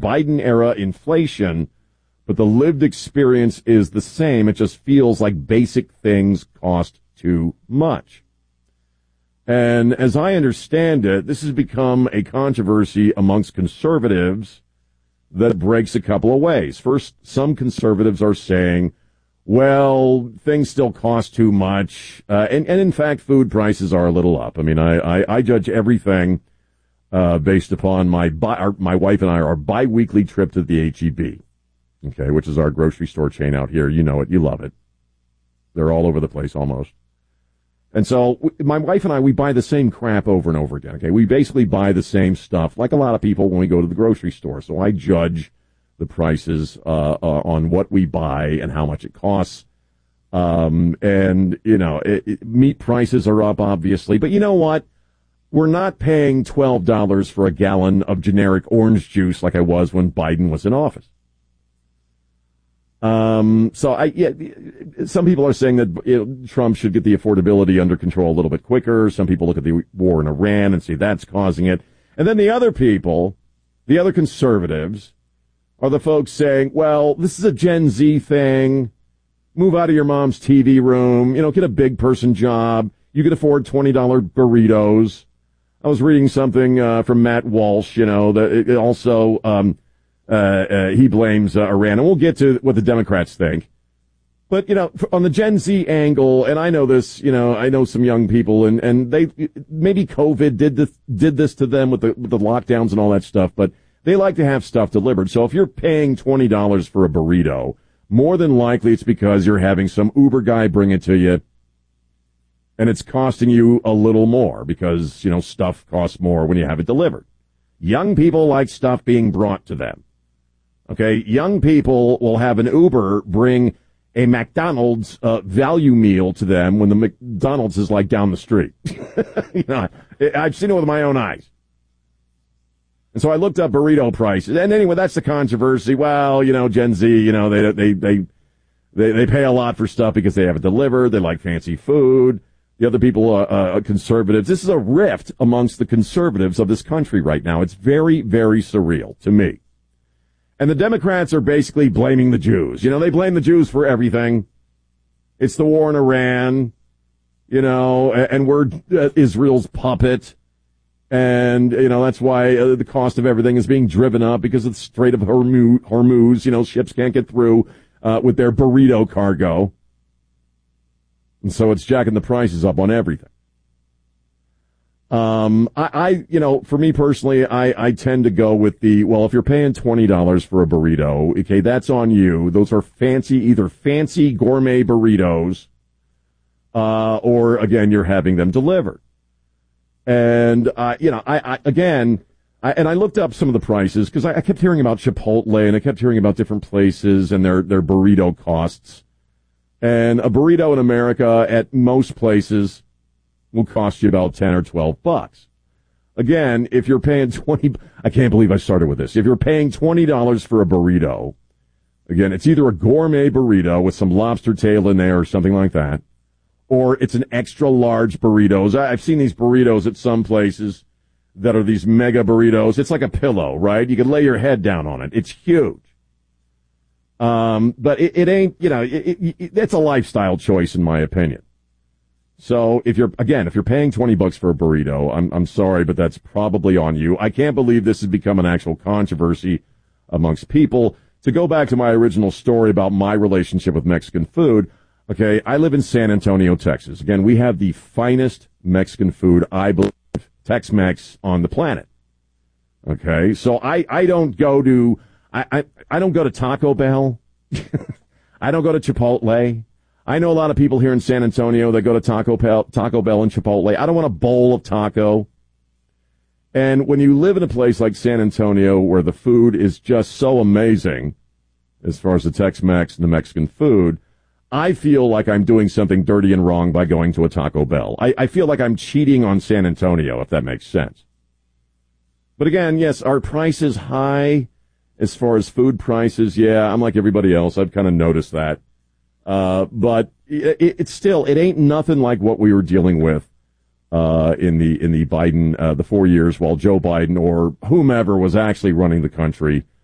Biden-era inflation, but the lived experience is the same. It just feels like basic things cost too much. And as I understand it, this has become a controversy amongst conservatives that breaks a couple of ways. First, some conservatives are saying, well, things still cost too much. And in fact, food prices are a little up. I mean, I judge everything based upon my wife and I, our biweekly trip to the H-E-B, okay, which is our grocery store chain out here. You know it. You love it. They're all over the place almost. And so my wife and I, we buy the same crap over and over again, okay? We basically buy the same stuff like a lot of people when we go to the grocery store. So I judge the prices on what we buy and how much it costs. And, you know, meat prices are up, obviously. But you know what? We're not paying $12 for a gallon of generic orange juice like I was when Biden was in office. Some people are saying that Trump should get the affordability under control a little bit quicker. Some people look at the war in Iran and see that's causing it. And then the other people, the other conservatives, are the folks saying, well, this is a Gen Z thing. Move out of your mom's TV room. You know, get a big person job. You can afford $20 burritos. I was reading something from Matt Walsh, you know, that it also he blames Iran. And we'll get to what the Democrats think. But, you know, on the Gen Z angle, and I know this, you know, I know some young people, and they maybe COVID did this to them with the lockdowns and all that stuff, but they like to have stuff delivered. So if you're paying $20 for a burrito, more than likely it's because you're having some Uber guy bring it to you, and it's costing you a little more because, you know, stuff costs more when you have it delivered. Young people like stuff being brought to them. Okay, young people will have an Uber bring a McDonald's value meal to them when the McDonald's is like down the street. You know, I've seen it with my own eyes. And so I looked up burrito prices. And anyway, that's the controversy. Well, you know, Gen Z, you know, they pay a lot for stuff because they have it delivered. They like fancy food. The other people are conservatives. This is a rift amongst the conservatives of this country right now. It's very, very surreal to me. And the Democrats are basically blaming the Jews. You know, they blame the Jews for everything. It's the war in Iran, you know, and we're Israel's puppet. And, you know, that's why the cost of everything is being driven up because of the Strait of Hormuz. You know, ships can't get through with their burrito cargo. And so it's jacking the prices up on everything. You know, for me personally, I tend to go with well, if you're paying $20 for a burrito, okay, that's on you. Those are either fancy gourmet burritos, or again, you're having them delivered. And, you know, I looked up some of the prices because I kept hearing about Chipotle and I kept hearing about different places and their burrito costs. And a burrito in America at most places will cost you about 10 or 12 bucks. Again, if you're paying I can't believe I started with this. If you're paying $20 for a burrito, again, it's either a gourmet burrito with some lobster tail in there or something like that, or it's an extra large burritos. I've seen these burritos at some places that are these mega burritos. It's like a pillow, right? You can lay your head down on it. It's huge. But it ain't, you know, it's a lifestyle choice in my opinion. So if you're paying $20 for a burrito, I'm sorry, but that's probably on you. I can't believe this has become an actual controversy amongst people. To go back to my original story about my relationship with Mexican food, okay, I live in San Antonio, Texas. Again, we have the finest Mexican food, I believe, Tex-Mex on the planet. Okay, so I don't go to Taco Bell. I don't go to Chipotle. I know a lot of people here in San Antonio that go to Taco Bell and Chipotle. I don't want a bowl of taco. And when you live in a place like San Antonio where the food is just so amazing, as far as the Tex-Mex and the Mexican food, I feel like I'm doing something dirty and wrong by going to a Taco Bell. I feel like I'm cheating on San Antonio, if that makes sense. But again, yes, are prices high as far as food prices? Yeah, I'm like everybody else. I've kind of noticed that. But it's still, it ain't nothing like what we were dealing with in the Biden, the 4 years while Joe Biden or whomever was actually running the country